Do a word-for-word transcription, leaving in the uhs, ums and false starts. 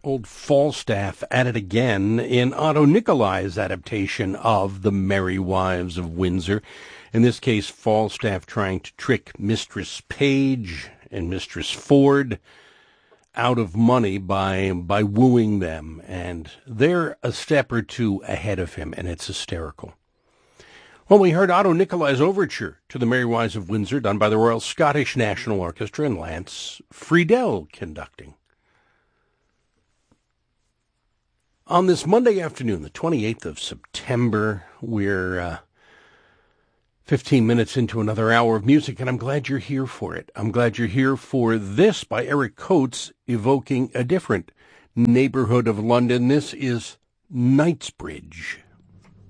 Old Falstaff at it again in Otto Nicolai's adaptation of The Merry Wives of Windsor. In this case, Falstaff trying to trick Mistress Page and Mistress Ford out of money by by wooing them, and they're a step or two ahead of him, and it's hysterical. Well, we heard Otto Nicolai's overture to The Merry Wives of Windsor, done by the Royal Scottish National Orchestra and Lance Friedel conducting. On this Monday afternoon, the twenty-eighth of September, we're uh, fifteen minutes into another hour of music, and I'm glad you're here for it. I'm glad you're here for this by Eric Coates, evoking a different neighborhood of London. This is Knightsbridge.